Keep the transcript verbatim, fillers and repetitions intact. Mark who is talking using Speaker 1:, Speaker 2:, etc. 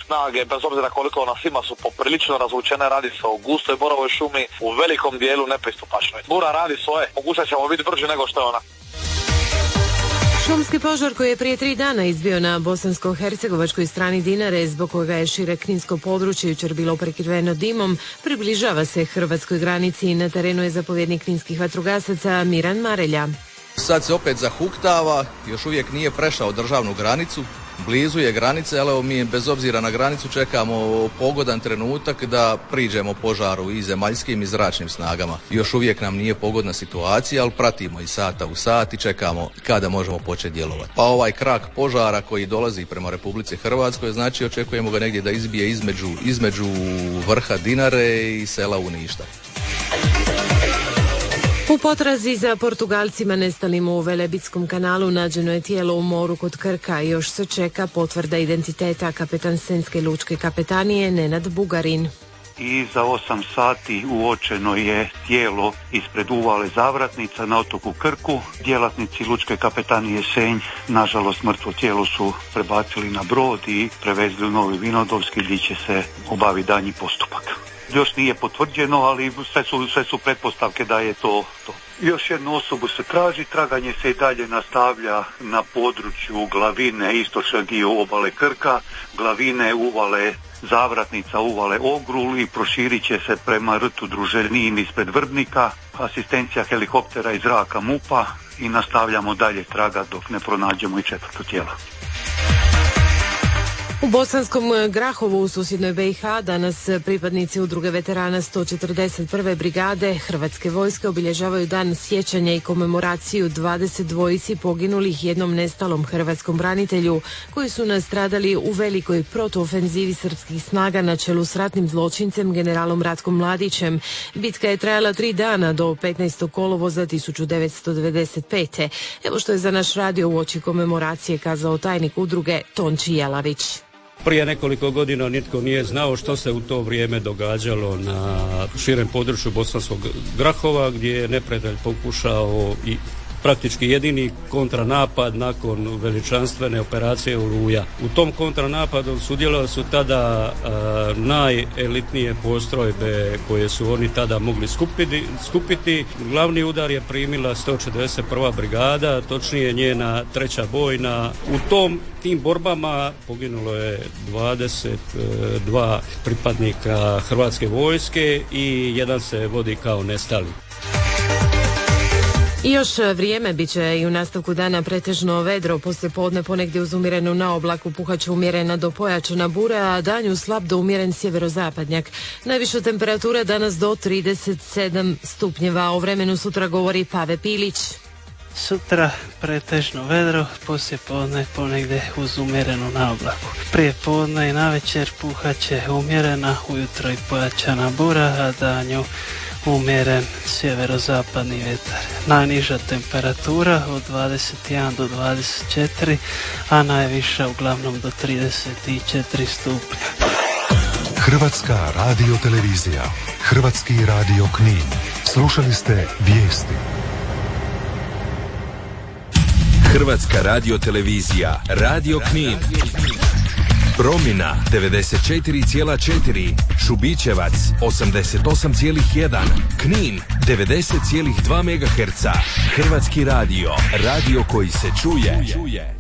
Speaker 1: snage, bez obzira koliko nas ima, su poprilično razvučene, radi se o gustoj borovoj šumi, u velikom dijelu nepristupačnoj. Bura radi svoje, pokušat ćemo biti brži nego što je ona.
Speaker 2: Šumski požar koji je prije tri dana izbio na bosansko-hercegovačkoj strani Dinare, zbog koga je šire kninsko područje jučer bilo prekriveno dimom, približava se hrvatskoj granici i na terenu je zapovjednik kninskih vatrogasaca Miran Marelja.
Speaker 3: Sad se opet zahuktava, još uvijek nije prešao državnu granicu, blizu je granice, ali evo mi bez obzira na granicu čekamo pogodan trenutak da priđemo požaru i zemaljskim i zračnim snagama. Još uvijek nam nije pogodna situacija, ali pratimo i sata u sat i čekamo kada možemo početi djelovati. Pa ovaj krak požara koji dolazi prema Republici Hrvatskoj, znači očekujemo ga negdje da izbije između, između vrha Dinare i sela Uništa.
Speaker 2: U potrazi za Portugalcima nestalim u Velebitskom kanalu nađeno je tijelo u moru kod Krka i još se čeka potvrda identiteta. Kapetan Senske lučke kapetanije Nenad Bugarin.
Speaker 4: I za osam sati uočeno je tijelo ispred uvale Zavratnica na otoku Krku. Djelatnici lučke kapetanije Senj, nažalost mrtvo tijelo su prebacili na brod i prevezli u Novi Vinodolski gdje će se obaviti daljnji postupak. Još nije potvrđeno, ali sve su, sve su pretpostavke da je to to. Još jednu osobu se traži, traganje se i dalje nastavlja na području Glavine, istočnog dio obale Krka, Glavine, uvale Zavratnica, uvale Ogrul i proširit će se prema rtu Druženin ispred Vrbnika, asistencija helikoptera iz zraka MUP-a i nastavljamo dalje traga dok ne pronađemo i četvrto tijelo.
Speaker 2: U Bosanskom Grahovu u susjednoj B i H danas pripadnici udruge veterana sto četrdeset prve brigade Hrvatske vojske obilježavaju dan sjećanja i komemoraciju dvadeset dvojici poginulih jednom nestalom hrvatskom branitelju koji su nastradali u velikoj protuofenzivi srpskih snaga na čelu s ratnim zločincem generalom Ratkom Mladićem. Bitka je trajala tri dana do petnaestog kolovoza tisuću devetsto devedeset pete. Evo što je za naš radio uoči komemoracije kazao tajnik udruge Tonči Jelavić.
Speaker 5: Prije nekoliko godina nitko nije znao što se u to vrijeme događalo na širem području Bosanskog Grahova, gdje je neprijatelj pokušao i praktički jedini kontranapad nakon veličanstvene operacije Oluja. U tom kontranapadu sudjelovali su tada a, najelitnije postrojbe koje su oni tada mogli skupiti, skupiti. Glavni udar je primila sto četrdeset prva brigada, točnije njena treća bojna. U tom tim borbama poginulo je dvadeset dva pripadnika Hrvatske vojske i jedan se vodi kao nestali.
Speaker 2: I još vrijeme bit će i u nastavku dana pretežno vedro, poslije podne ponegdje uz umjerenu na oblaku puhaće umjerena do pojačana bura, a danju slab do umjeren sjeverozapadnjak. Najviša temperatura danas do trideset sedam stupnjeva. O vremenu sutra govori Pave Pilić.
Speaker 6: Sutra pretežno vedro, poslije podne ponegdje uz umjerenu na oblaku. Prije podne i navečer puhaće umjerena, ujutro i pojačana bura, a danju umjeren sjeverozapadni vjetar. Najniža temperatura od dvadeset jedan do dvadeset četiri, a najviša uglavnom do trideset četiri stupnja.
Speaker 7: Hrvatska radiotelevizija, Hrvatski radio Knin. Slušali ste vijesti.
Speaker 8: Hrvatska radiotelevizija, Radio Knin. Promina devedeset četiri zarez četiri, Šubićevac osamdeset osam zarez jedan, Knin devedeset zarez dva megaherca. Hrvatski radio, radio koji se čuje.